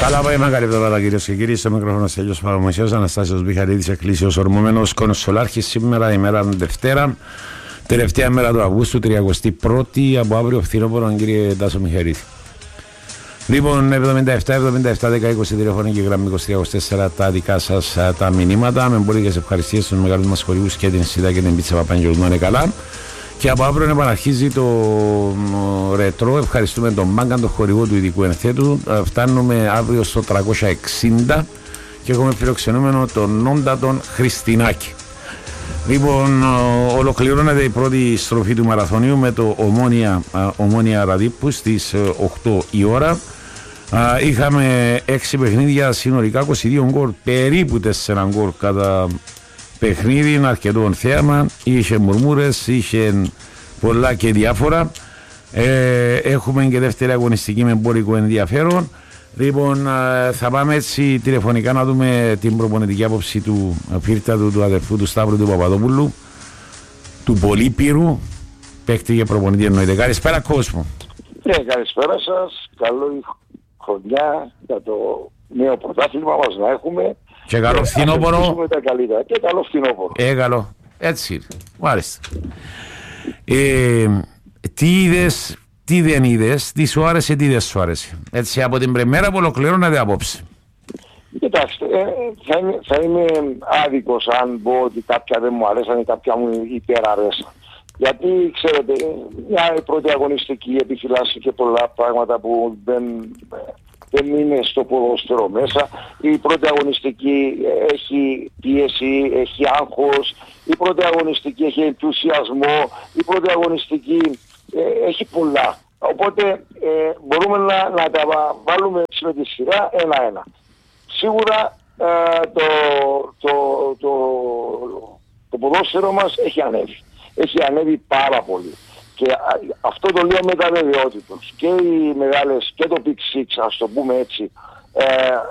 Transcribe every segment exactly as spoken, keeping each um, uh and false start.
Καλά απόγευμα, καλή εβδομάδα κυρίες και κύριοι. Στο μικρόφωνο Στέλιος Παπαμωσιός, Αναστάσιος Μιχαλίδης, Εκκλήσιος Ορμόμενος Κονσολάρχης. Σήμερα ημέρα Δευτέρα, τελευταία μέρα του Αυγούστου, τριαντάτη πρώτη, από αύριο φθινόπωρο, κύριε Τάσο Μιχαλίδη. Λοιπόν, εβδομήντα επτά εβδομήντα επτά δέκα είκοσι τηλεφωνική γραμμή είκοσι τρία είκοσι τέσσερα τα δικά σας τα μηνύματα. Με εμπορικές ευχαριστίες στους μεγάλους μας χορηγούς και την Σίδα και την Πίτσα Παπαγγελού να είναι καλά. Και από αύριο επαναρχίζει το ρετρό. Ευχαριστούμε τον Μάγκα, τον χορηγό του ειδικού ενθέτου. Φτάνουμε αύριο στο τριακόσια εξήντα και έχουμε φιλοξενούμενο τον Νόντα τον Χριστινάκη. Λοιπόν, ολοκληρώνεται η πρώτη στροφή του μαραθωνίου με το Ομόνια, Ομόνια Ραδίππου στις οκτώ η ώρα. Είχαμε έξι παιχνίδια, συνολικά είκοσι δύο γκολ, περίπου τέσσερα γκολ κατά παιχνίδι, αρκετό θέαμα, είχε μουρμούρες, είχε πολλά και διάφορα. Ε, έχουμε και δεύτερη αγωνιστική με εμπορικό ενδιαφέρον. Λοιπόν, θα πάμε έτσι τηλεφωνικά να δούμε την προπονητική άποψη του Φίρτα του, του αδερφού του Σταύρου του Παπαδόπουλου, του Πολύπυρου, παίκτη και προπονητή εννοείται. Καλησπέρα κόσμο. Ναι, καλησπέρα σας, καλή χρονιά για το νέο πρωτάθλημα μας να έχουμε. Και καλό φθινόπωρο. Και καλό φθινόπωρο. Ε, καλό. Έτσι είναι. Μου άρεσε. Ε, τι είδες, τι δεν είδες, τι σου άρεσε, τι δεν σου άρεσε. Έτσι από την πρεμέρα που ολοκληρώνεται απόψε. Κοιτάξτε, ε, θα, είμαι, θα είμαι άδικος αν πω ότι κάποια δεν μου αρέσαν ή κάποια μου υπεραρέσαν. Γιατί ξέρετε, μια πρώτη αγωνιστική επιφυλάσσει και πολλά πράγματα που δεν... δεν είναι στο ποδόσφαιρο μέσα. Η πρώτη αγωνιστική έχει πίεση, έχει άγχος, η πρώτη αγωνιστική έχει ενθουσιασμό, η πρώτη αγωνιστική ε, έχει πολλά. Οπότε ε, μπορούμε να, να τα βάλουμε με τη σειρά ένα-ένα. Σίγουρα ε, το, το, το, το ποδόσφαιρο μας έχει ανέβει. Έχει ανέβει πάρα πολύ. Και αυτό το λέω με τα βεβαιότητος. Και οι μεγάλες, και το Big Six, ας το πούμε έτσι, ε,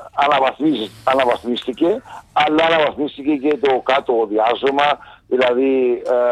αναβαθμίστηκε, αλλά αναβαθμίστηκε και το κάτω διάζωμα, δηλαδή ε,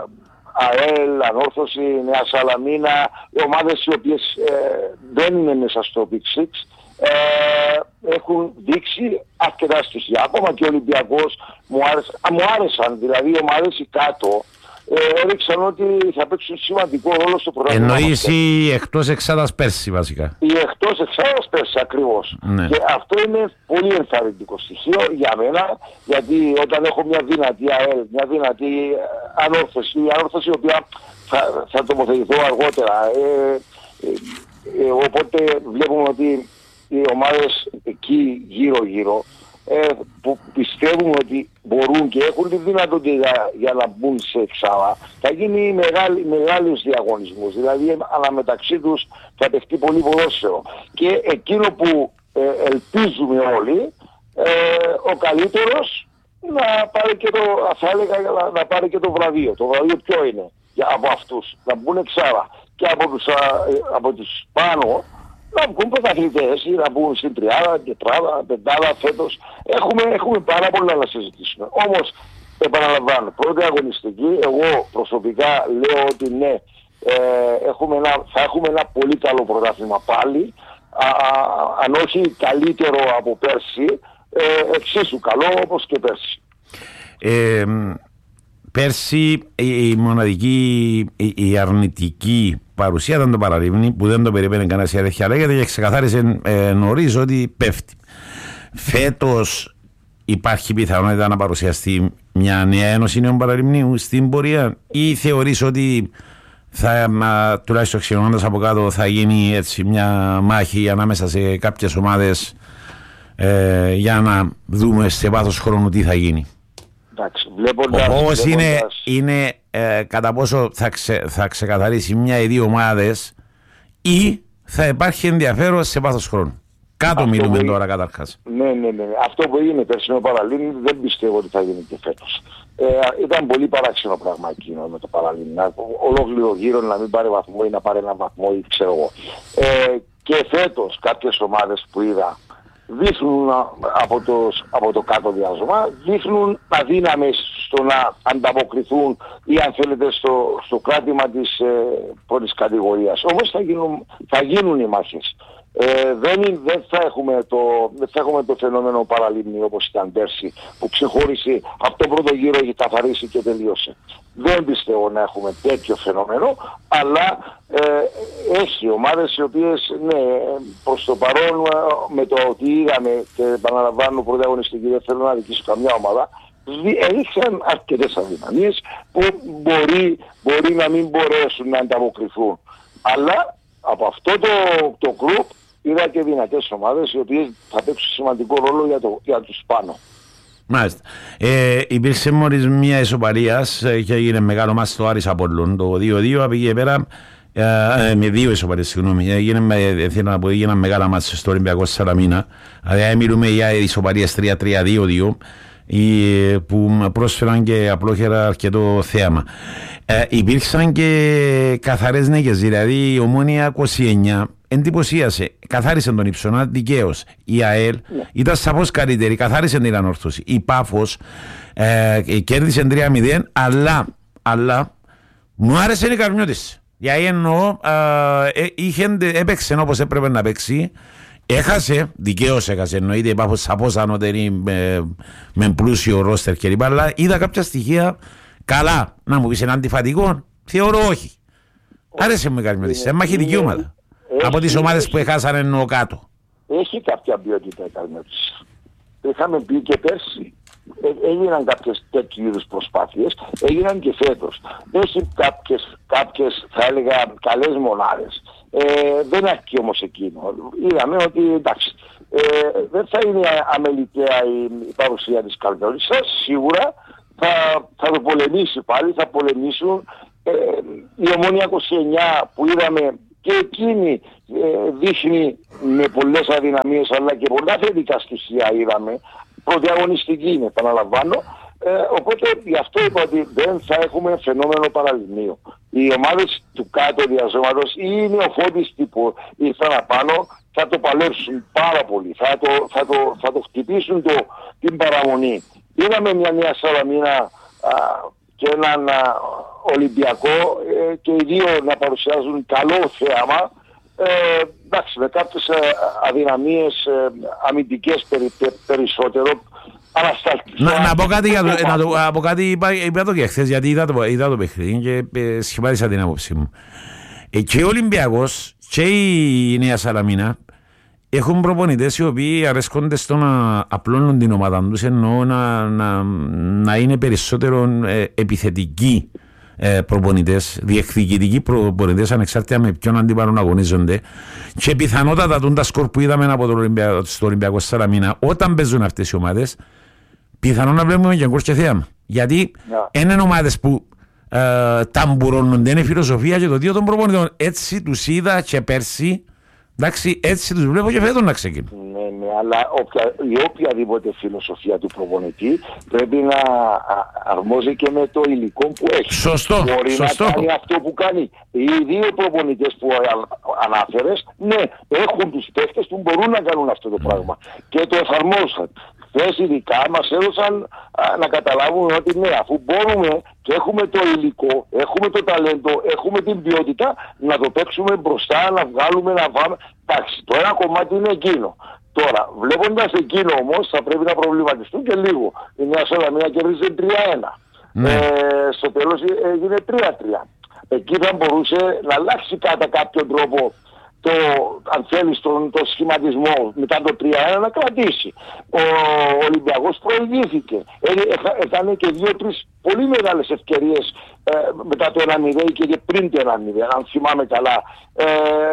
ΑΕΛ, Ανόρθωση, Νέα Σαλαμίνα, οι ομάδες οι οποίες ε, δεν είναι μέσα στο Big Six, ε, έχουν δείξει αρκετά στοιχεία. Ακόμα και ο Ολυμπιακός μου, άρεσε, α, μου άρεσαν, δηλαδή οι ομάδες οι κάτω, Ε, έδειξαν ότι θα παίξουν σημαντικό ρόλο στο πρόγραμμα. Εννοείς η εκτός εξάδας πέρσι βασικά. Η εκτός εξάδας πέρσι ακριβώς. Ναι. Και αυτό είναι πολύ ενθαρρυντικό στοιχείο για μένα, γιατί όταν έχω μια δυνατή ΑΕΛ, μια δυνατή ανόρθωση, η ανόρθωση η οποία θα, θα τοποθετηθώ αργότερα. Ε, ε, ε, οπότε βλέπουμε ότι οι ομάδες εκεί γύρω-γύρω Ε, που πιστεύουν ότι μπορούν και έχουν τη δυνατότητα για, για να μπουν σε εξάδα, θα γίνει μεγάλη, μεγάλους διαγωνισμούς. Δηλαδή αναμεταξύ τους θα παιχτεί πολύ ποδόσφαιρο. Και εκείνο που ε, ελπίζουμε όλοι, ε, ο καλύτερος να πάρει και το, θα έλεγα, να, να πάρει και το βραβείο. Το βραβείο ποιο είναι για, από αυτούς, να μπουν εξάδα. Και από τους, α, από τους πάνω να βγουν πρωταθλητές ή να βγουν στην τριάδα, τετράδα, πεντάδα φέτος. Έχουμε, έχουμε πάρα πολλά να συζητήσουμε. Όμως, επαναλαμβάνω, πρώτη αγωνιστική, εγώ προσωπικά λέω ότι ναι, ε, έχουμε ένα, θα έχουμε ένα πολύ καλό πρωτάθλημα πάλι, α, α, αν όχι καλύτερο από πέρσι, ε, εξίσου καλό όπως και πέρσι. Ε, πέρσι η μοναδική, η, η αρνητική παρουσία ήταν το Παραλίμνη που δεν το περίμενε κανένας, η αλήθεια λέγεται, και ξεκαθάρισε ε, νωρίς ότι πέφτει. Φέτος υπάρχει πιθανότητα να παρουσιαστεί μια νέα ένωση νέων Παραλιμνίου στην πορεία, ή θεωρείς ότι θα, μα, τουλάχιστον ξεκινώντας από κάτω, θα γίνει έτσι μια μάχη ανάμεσα σε κάποιες ομάδες ε, για να δούμε σε βάθος χρόνου τι θα γίνει? Όπως είναι, είναι ε, κατά πόσο θα, ξε, θα ξεκαθαρίσει μια ή δύο ομάδες ή θα υπάρχει ενδιαφέρον σε βάθος χρόνου. Κάτω μιλούμε που... τώρα καταρχάς. Ναι, ναι, ναι. Αυτό που έγινε περσινό Παραλίμνη δεν πιστεύω ότι θα γίνει και φέτος. Ε, ήταν πολύ παράξενο πράγμα εκείνο με το Παραλίμνη. Ολόκληρο γύρο να μην πάρει βαθμό ή να πάρει ένα βαθμό ή ξέρω εγώ. Ε, και φέτος κάποιες ομάδες που είδα δείχνουν από το, από το κάτω διάζωμα, δείχνουν αδύναμες στο να ανταποκριθούν ή αν θέλετε στο, στο κράτημα της ε, πρώτης κατηγορίας. Όμως θα γίνουν, θα γίνουν οι μάχες. Ε, δεν, είναι, δεν, θα έχουμε το, δεν θα έχουμε το φαινόμενο παραλίμνη όπως ήταν πέρσι, που ξεχώρισε από τον πρώτο γύρο, έχει καθαρίσει και τελείωσε. Δεν πιστεύω να έχουμε τέτοιο φαινόμενο, αλλά ε, έχει ομάδες οι οποίες, ναι, προς το παρόν, με το ότι είδαμε και επαναλαμβάνω πρωταγωνιστική, δεν θέλω να δικήσω καμιά ομάδα, έδειξαν αρκετές αδυναμίες που μπορεί, μπορεί να μην μπορέσουν να ανταποκριθούν. Αλλά από αυτό το, το group είδα και δυνατές ομάδες οι οποίες θα παίξουν σημαντικό ρόλο για, το, για τους πάνω. Μάλιστα. Ε, υπήρξε μόλις μια ισοπαλίας και έγινε μεγάλο μας στο Άρης Απολλών. Το δύο δύο πήγε πέρα ε, με δύο ισοπαλίες, συγγνώμη. Έγινε, θέλω να πω, έγιναν μεγάλα μας στο Ολυμπιακό Σαλαμίνα. Δηλαδή μιλούμε για ισοπαλίες τρία τρία δύο δύο που πρόσφεραν και απλόχερα αρκετό θέαμα. Ε, υπήρξαν και καθαρές νίκες, δηλαδή η Ομόνοια είκοσι εννιά εντυπωσίασε, καθάρισε τον Υψονά δικαίως. Η ΑΕΛ yeah. ήταν σαφώς καλύτερη, καθάρισε την ανόρθωση. Η Πάφος ε, κέρδισε τρία μηδέν, αλλά, αλλά μου άρεσε η Καρμιώτης. Γιατί εννοώ, ε, είχε, έπαιξε όπως έπρεπε να παίξει. Έχασε, δικαίως έχασε, εννοείται η Πάφος σαφώς ανώτερη με, με πλούσιο ρόστερ κλπ. Αλλά είδα κάποια στοιχεία καλά. Να μου πεις ένα αντιφατικό, θεωρώ όχι. Άρεσε μου η Καρμιώτης, είναι μαχητική ομάδα. Έχει, από τις ομάδες που έχασαν εννοώ κάτω. Έχει κάποια ποιότητα η Καρμιώτης. Είχαμε πει και πέρσι. Ε, έγιναν κάποιες τέτοιου είδους προσπάθειες, έγιναν και φέτος. Έχει κάποιες, κάποιες θα έλεγα καλές μονάδες. Ε, δεν αρκεί όμως εκείνο. Είδαμε ότι εντάξει, ε, δεν θα είναι αμεληταία η, η παρουσία της Καρμιώτης. Σίγουρα θα, θα το πολεμήσει πάλι, θα πολεμήσουν. Ε, η Ομόνοια είκοσι εννιά που είδαμε και εκείνη ε, δείχνει με πολλές αδυναμίες αλλά και πολλά θετικά στοιχεία είδαμε. Πρωταγωνιστική είναι, επαναλαμβάνω. Ε, οπότε γι' αυτό είπα ότι δεν θα έχουμε φαινόμενο παραλυμνίου. Οι ομάδες του κάτω διαζώματος ή οι νεοφώτες τύπου ήρθαν απάνω, θα το παλέψουν πάρα πολύ. Θα το, θα το, θα το χτυπήσουν το, την παραμονή. Είδαμε μια Νέα Σαλαμίνα α, και έναν α, Ολυμπιακό ε, και οι δύο να παρουσιάζουν καλό θέαμα. Ε, εντάξει, με κάποιες ε, αδυναμίες ε, αμυντικές περι, πε, περισσότερο. Να, να πω κάτι, για το, να το, να πω κάτι είπα, είπα το και χθες, γιατί είδα το, είδα το παιχνίδι και ε, σχημάτισα την άποψή μου. Ε, και ο Ολυμπιακός και η Νέα Σαλαμίνα έχουν προπονητές οι οποίοι αρέσκονται στο να απλώνουν την ομάδα τους, εννοώ να, να, να είναι περισσότερο ε, επιθετικοί ε, προπονητές, διεκδικητικοί προπονητές, ανεξάρτητα με ποιον αντίπαλο αγωνίζονται. Και πιθανότατα τον τα σκορ που είδαμε από το Ολυμπιακό, στο Ολυμπιακό Σαλαμίνα, όταν παίζουν αυτές οι ομάδες, πιθανόν να βλέπουμε και γκολ και θέαμα. Γιατί yeah. είναι ομάδες που ε, ταμπουρώνονται, είναι φιλοσοφία και το δύο των προπονητών. Έτσι τους είδα και πέρσι. Εντάξει, έτσι τους βλέπω και φέτος να ξεκινούν. Ναι, ναι, αλλά όποια, η οποιαδήποτε φιλοσοφία του προπονητή πρέπει να αρμόζει και με το υλικό που έχει. Σωστό, μπορεί σωστό. να κάνει αυτό που κάνει. Οι δύο προπονητές που ανάφερες, ναι, έχουν τους παίχτες που μπορούν να κάνουν αυτό το πράγμα. Και το εφαρμόσαν. Χθες ειδικά μας έδωσαν α, να καταλάβουν ότι ναι, αφού μπορούμε και έχουμε το υλικό, έχουμε το ταλέντο, έχουμε την ποιότητα, να το παίξουμε μπροστά, να βγάλουμε, να πάμε. Εντάξει, το ένα κομμάτι είναι εκείνο. Τώρα, βλέποντας εκείνο όμως, θα πρέπει να προβληματιστούν και λίγο. Η Νέα Σαλαμίνα κερδίζει τρία ένα. Ναι. Ε, στο τέλος έγινε τρία τρία. Εκεί θα μπορούσε να αλλάξει κατά κάποιον τρόπο το, αν θέλεις, τον, τον σχηματισμό μετά το τρία ένα να κρατήσει. Ο Ολυμπιακός προηγήθηκε. Έκανε και δύο-τρεις πολύ μεγάλες ευκαιρίες ε, μετά το ένα μηδέν και πριν το ένα μηδέν, αν θυμάμαι καλά. Ε,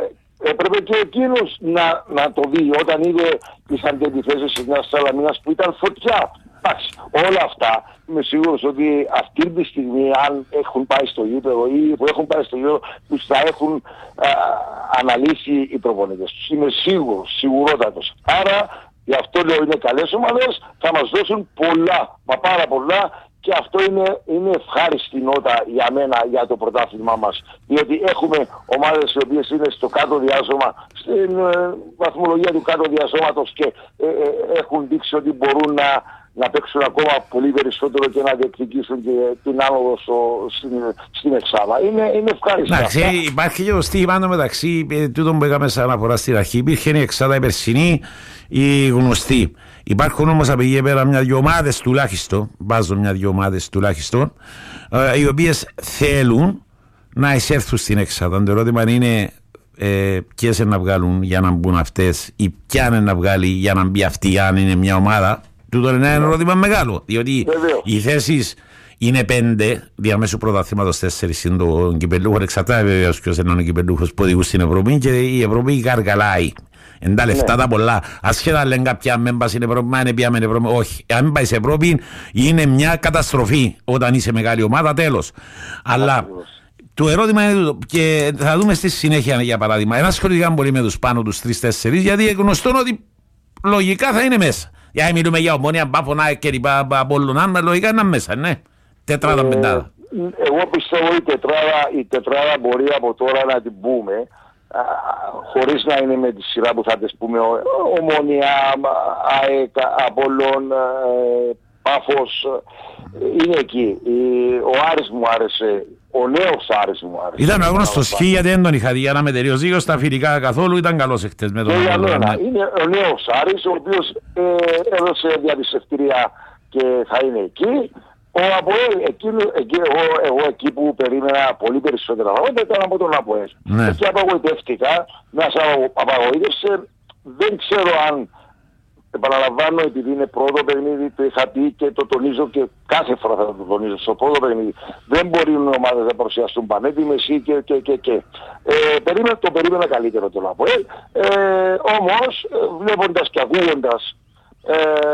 έπρεπε και εκείνος να, να το δει όταν είδε τις αντιπιθέσεις της Νέας Σαλαμίνας που ήταν φωτιά. Εντάξει, όλα αυτά είμαι σίγουρος ότι αυτή τη στιγμή, αν έχουν πάει στο γήπεδο ή που έχουν πάει στο γήπεδο, τους θα έχουν α, αναλύσει οι προπονητές τους. Είμαι σίγουρος, σιγουρότατος. Άρα, γι' αυτό λέω είναι καλές ομάδες, θα μας δώσουν πολλά, μα πάρα πολλά, και αυτό είναι, είναι ευχάριστη νότα για μένα για το πρωτάθλημά μας. Διότι έχουμε ομάδες οι οποίες είναι στο κάτω διάσωμα, στην ε, βαθμολογία του κάτω διασώματος και ε, ε, έχουν δείξει ότι μπορούν να, να παίξουν ακόμα πολύ περισσότερο και να διεκδικήσουν και την άνοδο στο, στην, στην εξάδα. Είναι, είναι ευχάριστο. Εντάξει, υπάρχει και το στίχημα μεταξύ τούτο που έκαμε σαν αναφορά στην αρχή. Υπήρχε η εξάδα η περσινή, η γνωστή. Υπάρχουν όμως από εκεί πέρα μια-δυο ομάδες τουλάχιστον, βάζω μια-δυο ομάδες τουλάχιστον, οι οποίες θέλουν να εισέλθουν στην εξάδα. Το ερώτημα είναι ε, ποιες να βγάλουν για να μπουν αυτές ή ποια να βγάλει για να μπει αυτή, αν είναι μια ομάδα. Τούτο είναι ένα ερώτημα μεγάλο, διότι Βεβαίως. οι θέσεις είναι πέντε, διαμέσου πρωταθλήματος τέσσερις είναι το κυπελλούχο, εξαρτάται βεβαίως ποιος είναι ο κυπελλούχος που οδηγούν στην Ευρώπη και η Ευρώπη καρκαλάει. Εν τα λεφτά τα πολλά, ασχέτα λένε κάποια μην πάει στην Ευρώπη, μα είναι πια με την Ευρώπη. Όχι, αν μην πάει στην Ευρώπη είναι μια καταστροφή όταν είσαι μεγάλη ομάδα, τέλος. Αλλά το ερώτημα είναι τούτο, και θα δούμε στη συνέχεια για παράδειγμα. Ένα ασχοληθήκαν πολύ με τους πάνω τους τρεις τέσσερις, γιατί γνωστόν ότι λογικά θα είναι μέσα. Για μιλούμε για Ομόνια, Πάφωνα και λοιπά, Απόλλωνα, λογικά είναι μέσα, ναι. Τετράδα, ε, πεντάδα. Εγώ πιστεύω η τετράδα, η τετράδα μπορεί από τώρα να την πούμε, α, χωρίς να είναι με τη σειρά που θα τις πούμε, Ομόνια, ΑΕΚ, Απόλλων, ε, Πάφος, είναι εκεί. Ο Άρης μου άρεσε. Ο νέος Άρης μου άρεσε. Ήταν αγνώστος χ, γιατί δεν τον είχα δει για να με τελειώσει δίκιο στα φιλικά καθόλου, ήταν καλός εχθές με τον Άρη. Είναι ο νέος Άρης, ο οποίος ε, έδωσε διαπιστευτήρια και θα είναι εκεί. Ο Αποέλ, εκεί, εκεί, εγώ, εγώ εκεί που περίμενα πολύ περισσότερα πράγματα ήταν από τον Αποέλ. Ναι. Και απαγοητεύτηκα, μας απαγοήτευσε, δεν ξέρω αν, επαναλαμβάνω, επειδή είναι πρώτο παιχνίδι, το είχα πει και το τονίζω και κάθε φορά θα το τονίζω στο πρώτο παιχνίδι. Δεν μπορεί οι ομάδες να παρουσιαστούν πανέτοιμες και, και, και, και. Ε, περίμενα, το περίμενα καλύτερο το Αποέλ. Ε, όμως, βλέποντας και ακούγοντας, ε,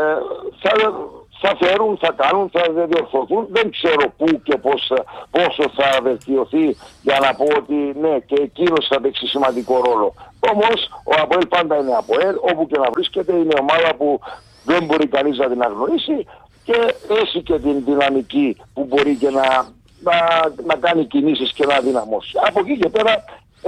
θα, θα φέρουν, θα κάνουν, θα διορθωθούν. Δεν ξέρω πού και πώς, πόσο θα βελτιωθεί για να πω ότι ναι, και εκείνος θα παίξει σημαντικό ρόλο. Όμως ο Αποέλ πάντα είναι Αποέλ, όπου και να βρίσκεται, είναι ομάδα που δεν μπορεί κανείς να την αγνοήσει και έχει και την δυναμική που μπορεί και να, να, να κάνει κινήσεις και να δυναμώσει. Από εκεί και πέρα ε,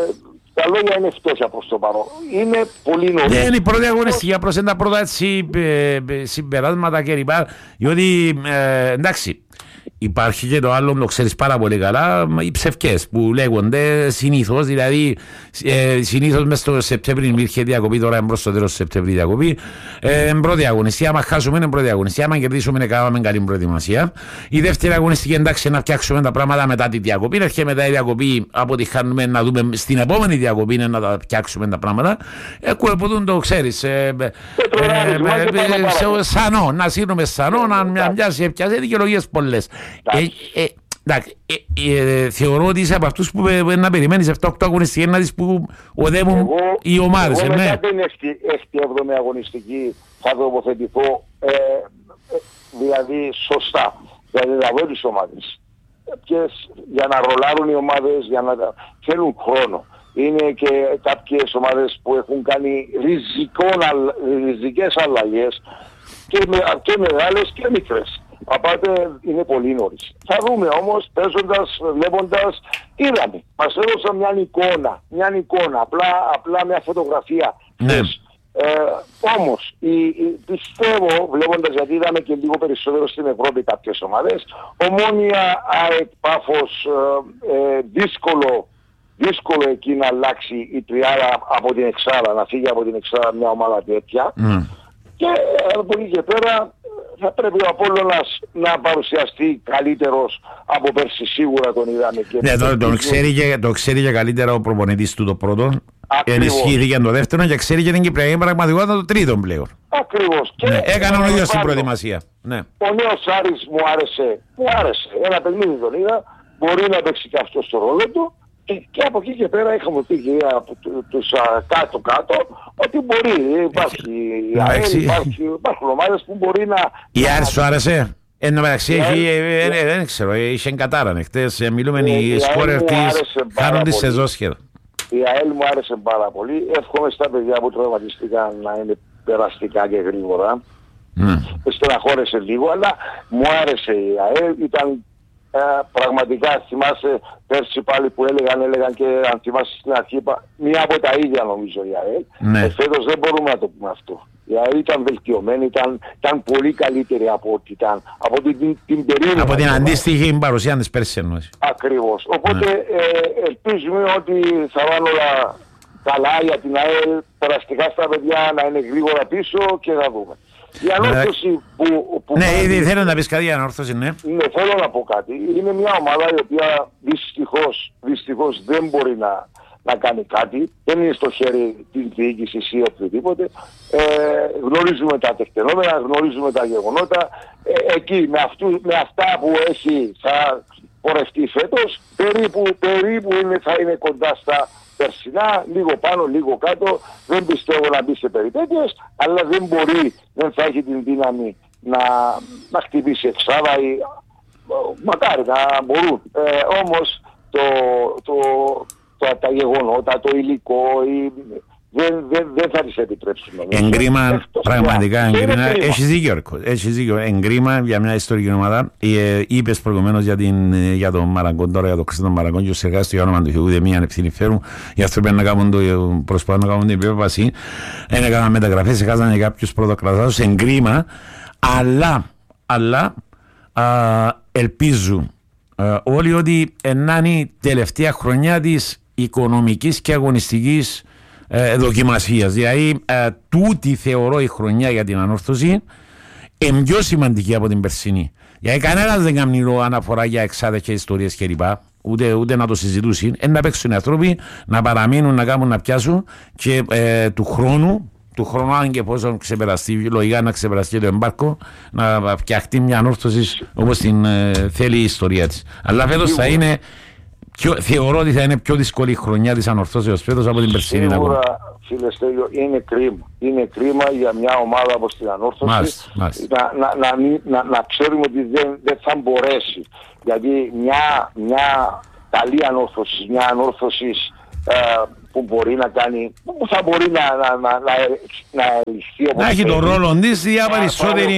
τα λόγια είναι φτώχεια προς το παρόν. Είναι πολύ νωρίς. Δεν είναι η πρώτη αγωνιστική, προς τα πρώτα έτσι, ε, ε, συμπεράσματα κλπ. Διότι ε, εντάξει, υπάρχει και το άλλο, το ξέρεις πάρα πολύ καλά, οι ψευκές που λέγονται συνήθως, δηλαδή ε, συνήθως μέσα στο Σεπτέμβρη υπήρχε διακοπή, τώρα είναι προς το τέλος του Σεπτέμβρη διακοπή. Ε, πρώτη αγωνιστική, άμα χάσουμε είναι πρώτη αγωνιστική, άμα κερδίσουμε είναι κάναμε καλή προετοιμασία. Η δεύτερη αγωνιστική, εντάξει, να φτιάξουμε τα πράγματα μετά τη διακοπή, έρχεται μετά η διακοπή, από ό,τι χάνουμε να δούμε στην επόμενη διακοπή να τα φτιάξουμε τα πράγματα. Εκουεποτούν το ξέρεις, ε, ε, ε, σανό, να σύρνουμε σανό, να μοιάζει, έπιασε δικαιολογίες πολλές. Ε, ε, εντάξει, ε, ε, θεωρώ ότι είσαι από αυτούς που ε, να περιμένεις εφτά οκτώ αγωνιστικές να δεις που οδεύουν οι ομάδες. Εγώ ε, μετά ναι. την έκτη έβδομη αγωνιστική θα τοποθετηθώ ε, ε, δηλαδή σωστά, δηλαδή θα βρω τις ομάδες και για να ρολάρουν οι ομάδες, για να θέλουν χρόνο. Είναι και κάποιες ομάδες που έχουν κάνει ριζικές αλλαγές και, με, και μεγάλες και μικρές. Απάτε είναι πολύ νωρίς. Θα δούμε όμως, παίζοντας, βλέποντας, είδαμε. Μας έδωσαν μια εικόνα, μια εικόνα, απλά, απλά μια φωτογραφία. Ναι. Ε, όμως, η, η, πιστεύω, βλέποντας, γιατί είδαμε και λίγο περισσότερο στην Ευρώπη κάποιες ομάδες, Ομόνια, ΑΕΚ, Πάφος, ε, ε, δύσκολο, δύσκολο εκεί να αλλάξει η τριάδα από την εξάδα, να φύγει από την εξάδα μια ομάδα τέτοια. Mm. Και από εκεί και πέρα θα πρέπει ο Απόλλωνας να παρουσιαστεί καλύτερος από πέρσι, σίγουρα τον είδαμε. Και ναι, το, το, ξέρει και, το ξέρει και καλύτερα ο προπονητής του το πρώτο, ενισχύθηκε το δεύτερο και ξέρει και την Κυπριακή πραγματικότητα το τρίτο πλέον. Ακριβώς. Ναι, έκανε ο ίδιος την προετοιμασία. Ναι. Ο νέος Άρης μου άρεσε, μου άρεσε, ένα παιχνίδι τον είδα, μπορεί να παίξει και αυτό στο ρόλο του. Και από εκεί και πέρα είχαμε πει και από τους κάτω-κάτω ότι μπορεί, υπάρχει, Άξι... υπάρχει, υπάρχουν ομάδες που μπορεί να... Η Άρης σου άρεσε? Εν τω μεταξύ, δεν ξέρω, είχε κατάρανε χτες, μιλούμε οι σκόρερ της, χάνουν τη σεζόν σχεδόν. Η ΑΕΛ μου άρεσε πάρα πολύ, εύχομαι στα παιδιά που τραυματιστήκαν να είναι περαστικά και γρήγορα. Στεναχώρεσε λίγο, αλλά μου άρεσε η ΑΕΛ, ήταν Ε, πραγματικά θυμάσαι πέρσι πάλι που έλεγαν, έλεγαν και αν θυμάσαι στην αρχή, μία από τα ίδια νομίζω η ΑΕΛ. Ναι. Ε, φέτος δεν μπορούμε να το πούμε αυτό. Η ΑΕΛ ήταν βελτιωμένη, ήταν, ήταν πολύ καλύτερη από ό,τι ήταν. Από την, την, την περίοδο. Από την αντίστοιχη παρουσία της πέρσι εννοείς. Ακριβώς. Οπότε ναι. ε, ελπίζουμε ότι θα βάλουν όλα καλά για την ΑΕΛ, περαστικά στα παιδιά να είναι γρήγορα πίσω και θα δούμε. Η ανόρθωση ναι. που, που... Ναι, ήδη θέλω να πεις κάτι για ανόρθωση, ναι. Ναι, θέλω να πω κάτι. Είναι μια ομάδα η οποία δυστυχώς, δυστυχώς δεν μπορεί να, να κάνει κάτι. Δεν είναι στο χέρι την διοίκησης ή οτιδήποτε. Ε, γνωρίζουμε τα τεκτενόμενα, γνωρίζουμε τα γεγονότα. Ε, εκεί με, αυτού, με αυτά που έχει θα πορευτεί φέτος, περίπου, περίπου είναι, θα είναι κοντά στα περσινά, λίγο πάνω, λίγο κάτω. Δεν πιστεύω να μπει σε περιπέτειες, αλλά δεν μπορεί, δεν θα έχει την δύναμη να, να χτυπήσει εξάδα ή μακάρι να μπορούν. Ε, όμως το, το, το, τα γεγονότα, το υλικό, η, δεν, δεν, δεν θα τις επιτρέψουν. Εγκρίμα, πραγματικά εγκρίμα. Έχεις δίκιο, έχεις δίκιο. Εγκρίμα για μια ιστορική ομάδα. Ε, είπες προηγουμένως για, για τον Μαραγκόν, τώρα για τον Χρήστο Μαραγκόν και ο Σεργάς στο όνομα του Θεού, ούτε μία ευθύνη φέρουν. Οι άνθρωποι να κάνουν το, προσπαθούν να κάνουν την επίπαση. Δεν έκαναν μεταγραφές, έκαναν κάποιους πρωτοκρατάς. Εγκρίμα, αλλά, αλλά α, ελπίζουν α, όλοι ότι να είναι η τελευταία χρονιά της οικονομικής και αγωνιστικής Ε, δοκιμασίας. Δηλαδή ε, τούτη θεωρώ η χρονιά για την ανόρθωση είναι πιο σημαντική από την περσινή. Γιατί κανένας δεν κάνει αναφορά για εξάδες και ιστορίες κλπ. Ούτε, ούτε να το συζητούσουν. Είναι να παίξουν οι άνθρωποι, να παραμείνουν, να κάνουν να πιάσουν και ε, του χρόνου, του χρόνου αν και πόσο ξεπεραστεί, λογικά να ξεπεραστεί το εμπάρκο, να φτιαχτεί μια ανόρθωση όπως την ε, θέλει η ιστορία της. Αλλά φέτος θα είναι. Πιο, θεωρώ ότι θα είναι πιο δύσκολη η χρονιά της ανορθώσεως φέτος από την περσινή. Σίγουρα, φίλε Στέλιο, είναι κρίμα. Είναι κρίμα για μια ομάδα όπως την ανόρθωση μάλιστα, μάλιστα. Να, να, να, να, να ξέρουμε ότι δεν, δεν θα μπορέσει. Γιατί μια, μια καλή ανόρθωση, μια ανόρθωση ε, που μπορεί να κάνει, που θα μπορεί να, να, να, να, να ελιχθεί. Να έχει τον ρόλο της για περισσότερη.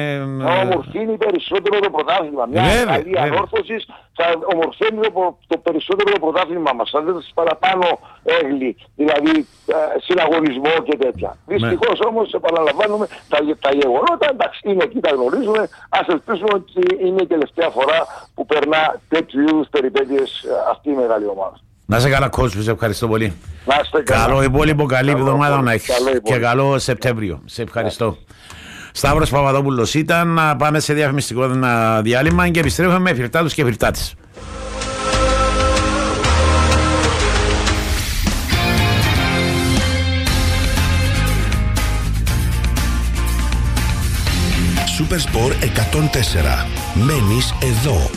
Να ομορφύνει περισσότερο το πρωτάθλημα. Μια καλή ανόρθωση θα ομορφαίνει το, το περισσότερο το πρωτάθλημα μας. Θα δείτε παραπάνω έγκλη, δηλαδή ε, συναγωνισμό και τέτοια. Δυστυχώς όμως επαναλαμβάνουμε τα, τα γεγονότα, εντάξει είναι εκεί, τα γνωρίζουμε. Ας ελπίσουμε ότι είναι η τελευταία φορά που περνά τέτοιου είδους περιπέτειες αυτή η μεγάλη ομάδα. Να είσαι καλά κόσμο, σε ευχαριστώ πολύ. Να είστε καλά. Καλό υπόλοιπο, καλή εβδομάδα να έχεις και καλό Σεπτέμβριο. Σε ευχαριστώ. Σταύρος Παπαδόπουλος ήταν, να πάμε σε διαφημιστικό διάλειμμα και επιστρέφουμε με φυρτάτους και φυρτάτες. Σούπερ Σπορ εκατόν τέσσερα. Μένεις εδώ.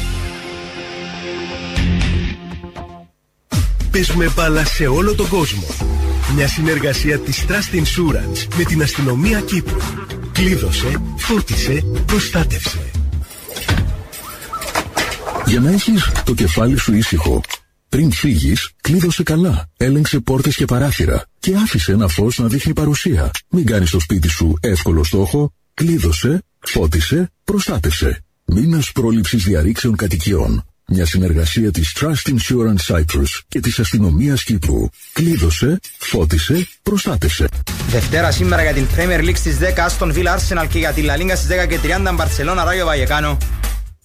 Παίζουμε μπάλα σε όλο τον κόσμο. Μια συνεργασία της Trust Insurance με την αστυνομία Κύπρου. Κλείδωσε, φώτισε, προστάτευσε. Για να έχεις το κεφάλι σου ήσυχο, πριν φύγεις, κλείδωσε καλά. Έλεγξε πόρτες και παράθυρα και άφησε ένα φως να δείχνει παρουσία. Μην κάνεις το σπίτι σου εύκολο στόχο. Κλείδωσε, φώτισε, προστάτευσε. Μήνας πρόληψης διαρρήξεων κατοικιών. Μια συνεργασία της Trust Insurance Cyprus και της αστυνομίας Κύπρου. Κλείδωσε, φώτισε, προστάτευσε. Δευτέρα σήμερα για την Premier League στις δέκα Aston Villa Arsenal και για τη La Liga στις δέκα και τριάντα Barcelona Rayo Vallecano.